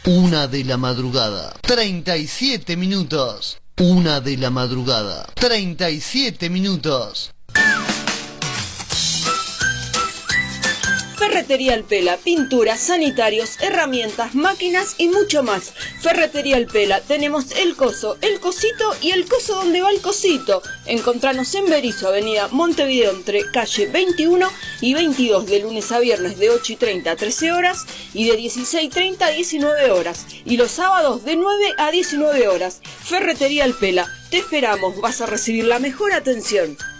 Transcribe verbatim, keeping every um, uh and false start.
Una de la madrugada. treinta y siete minutos. Una de la madrugada. treinta y siete minutos. Ferretería El Pela, pinturas, sanitarios, herramientas, máquinas y mucho más. Ferretería El Pela, tenemos el coso, el cosito y el coso donde va el cosito. Encontranos en Berisso, avenida Montevideo, entre calle veintiuno y veintidós, de lunes a viernes de ocho y treinta a trece horas y de dieciséis y treinta a diecinueve horas. Y los sábados de nueve a diecinueve horas. Ferretería El Pela, te esperamos, vas a recibir la mejor atención.